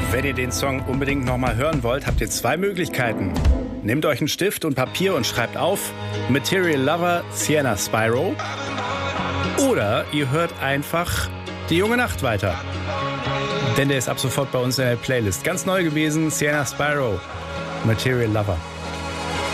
Wenn ihr den Song unbedingt nochmal hören wollt, habt ihr zwei Möglichkeiten. Nehmt euch einen Stift und Papier und schreibt auf Material Lover, Sienna Spyro. Oder ihr hört einfach Die junge Nacht weiter. Denn der ist ab sofort bei uns in der Playlist. Ganz neu gewesen, Sienna Spyro, Material Lover.